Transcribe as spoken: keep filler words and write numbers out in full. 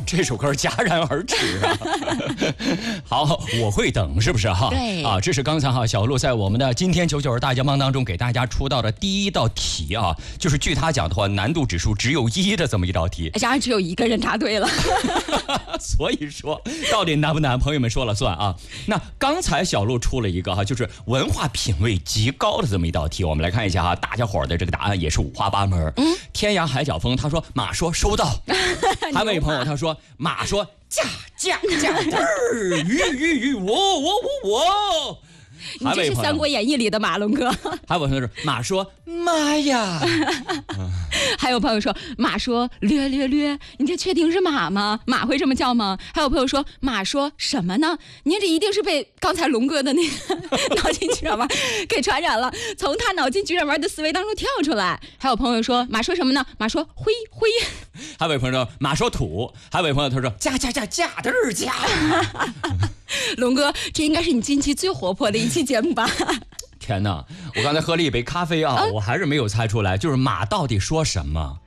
这首歌戛然而止啊。好，我会等，是不是哈？ 对啊，这是刚才哈小鹿在我们的今天九九儿大家帮当中给大家出到的第一道题啊，就是据他讲的话，难度指数只有一的这么一道题， 然而只有一个人答对了。 所以说到底难不难，朋友们说了算啊。那刚才小鹿出了一个哈，就是文化品味极高的这么一道题，我们来看一下哈，大家伙儿的这个答案也是五花八门。嗯，天涯海角风他说马说收到，还有一位朋友他说马说驾驾驾儿，鱼鱼鱼，我我我我。 你这是《三国演义》里的马龙哥。 还有朋友说马说妈呀。 还有朋友说马说略略略，你这确定是马吗？马会这么叫吗？还有朋友说马说什么呢？您这一定是被刚才龙哥的那个脑筋急转弯给传染了，从他脑筋急转弯的思维当中跳出来。还有朋友说马说什么呢？马说灰灰。 还有位朋友说马说土。还有位朋友他说驾驾驾驾的日驾。 龙哥，这应该是你近期最活泼的一期节目吧？ 天哪，我刚才喝了一杯咖啡啊，我还是没有猜出来，就是马到底说什么。